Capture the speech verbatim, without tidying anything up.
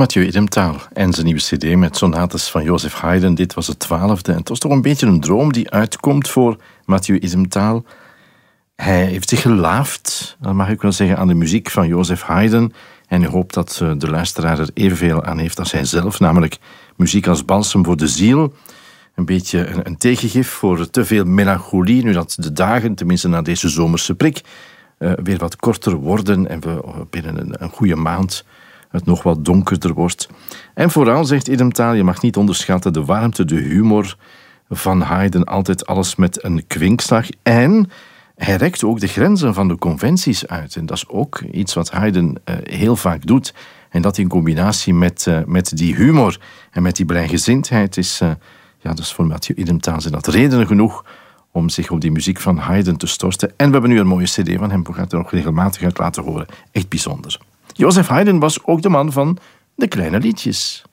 Mathieu Idemtaal en zijn nieuwe cd met sonates van Joseph Haydn. Dit was het twaalfde. En het was toch een beetje een droom die uitkomt voor Mathieu Idemtaal. Hij heeft zich gelaafd, dat mag ik wel zeggen, aan de muziek van Joseph Haydn. En ik hoop dat de luisteraar er evenveel aan heeft als hij zelf. Namelijk muziek als balsem voor de ziel. Een beetje een, een tegengif voor te veel melancholie. Nu dat de dagen, tenminste na deze zomerse prik, uh, weer wat korter worden. En we binnen een, een goede maand het nog wat donkerder wordt. En vooral, zegt Idemtaal, je mag niet onderschatten de warmte, de humor van Haydn. Altijd alles met een kwinkslag. En hij rekt ook de grenzen van de conventies uit. En dat is ook iets wat Haydn uh, heel vaak doet. En dat in combinatie met, uh, met die humor en met die blijgezindheid is, uh, ja, dat is voor Mathieu Idemtaal zijn dat redenen genoeg om zich op die muziek van Haydn te storten. En we hebben nu een mooie cd van hem. We gaan het er nog regelmatig uit laten horen. Echt bijzonder. Joseph Haydn was ook de man van de kleine liedjes.